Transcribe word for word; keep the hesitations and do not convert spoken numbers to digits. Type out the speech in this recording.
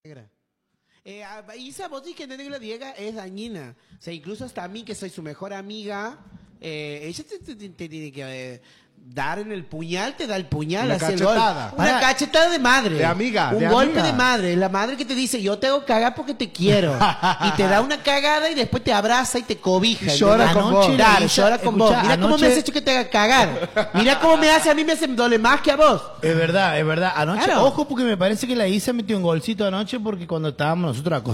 Eh, Isa, vos sí que entendés que la Diego es dañina. O sea, incluso hasta a mí, que soy su mejor amiga, eh, ella te, te, te, te tiene que eh, dar en el puñal, te da el puñal. Una hace cachetada. El gol. Una cachetada de madre. De amiga. Un de golpe amiga. de madre. La madre que te dice, yo te hago cagar porque te quiero. Y te da una cagada y después te abraza y te cobija. Y llora con vos. Claro, llora con vos. Mira anoche... cómo me has hecho que te haga cagar. Mira cómo me hace, a mí me hace doler más que a vos. Es verdad, es verdad. Anoche, Claro. ojo, porque me parece que la Isa metió un golcito anoche porque cuando estábamos nosotros acostados